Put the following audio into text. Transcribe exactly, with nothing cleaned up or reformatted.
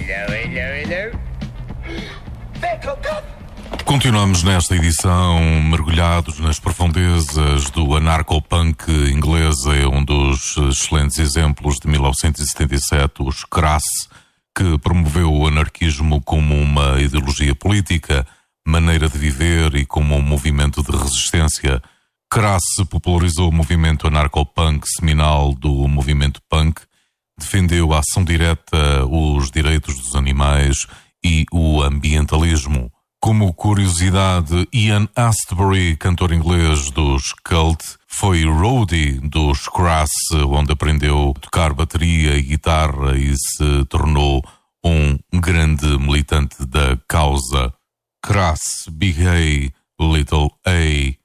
Hello, hello, hello. Continuamos nesta edição mergulhados nas profundezas do anarcopunk inglês. É um dos excelentes exemplos de mil novecentos e setenta e sete, os Crass, que promoveu o anarquismo como uma ideologia política, maneira de viver e como um movimento de resistência. Crass popularizou o movimento anarcopunk seminal do movimento punk, defendeu a ação direta, os direitos dos animais e o ambientalismo. Como curiosidade, Ian Astbury, cantor inglês dos Cult, foi roadie dos Crass, onde aprendeu a tocar bateria e guitarra e se tornou um grande militante da causa. Crass, Big A, Little A.